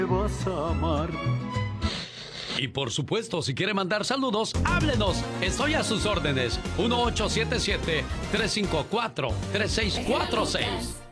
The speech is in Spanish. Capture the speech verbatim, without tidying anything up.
vas a amar. Y por supuesto, si quiere mandar saludos, háblenos. Estoy a sus órdenes. uno ocho siete siete, tres cinco cuatro, tres seis cuatro seis.